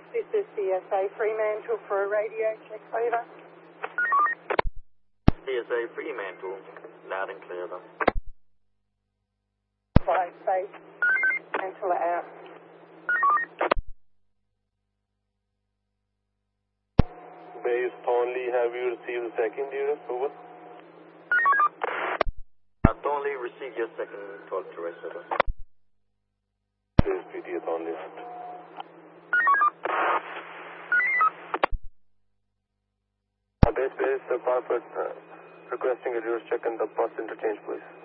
This is CSA Fremantle for a radio check, over. CSA Fremantle, loud and clear, over. Flight space, Fremantle out. Base Thornley, have you received the second unit? Over. Thornley, receive your second 12 terrex, over. Base PTA Thornley out. Base, Parford, requesting a reverse check in the bus interchange, please.